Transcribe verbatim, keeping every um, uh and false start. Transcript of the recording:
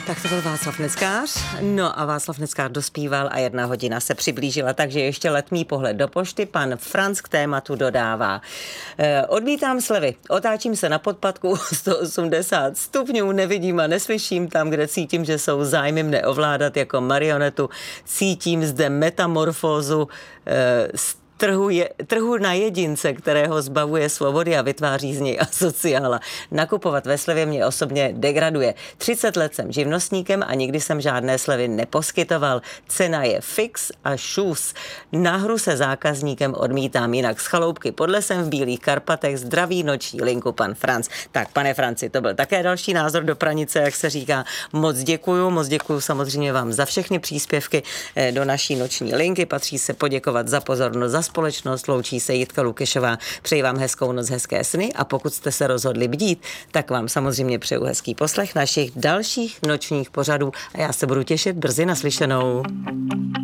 Tak to byl Václav Neckář. No a Václav Neckář dospíval a jedna hodina se přiblížila, takže ještě letmý pohled do pošty. Pan Franc k tématu dodává. E, odmítám slevy, otáčím se na podpatku sto osmdesát stupňů, nevidím a neslyším tam, kde cítím, že jsou zájmy mne ovládat jako marionetu. Cítím zde metamorfózu e, Trhu, je, trhu na jedince, kterého zbavuje svobody a vytváří z něj asociála. Nakupovat ve slevě mě osobně degraduje. třicet let jsem živnostníkem a nikdy jsem žádné slevy neposkytoval. Cena je fix a šus. Na hru se zákazníkem odmítám, jinak z chaloupky pod lesem v Bílých Karpatech zdraví noční linku pan Franc. Tak, pane Franci, to byl také další názor do pranice, jak se říká. Moc děkuju, moc děkuju samozřejmě vám za všechny příspěvky do naší noční linky. Patří se poděkovat za pozornost, za společnost. Loučí se Jitka Lukešová. Přeji vám hezkou noc, hezké sny a pokud jste se rozhodli bdít, tak vám samozřejmě přeju hezký poslech našich dalších nočních pořadů a já se budu těšit brzy naslyšenou.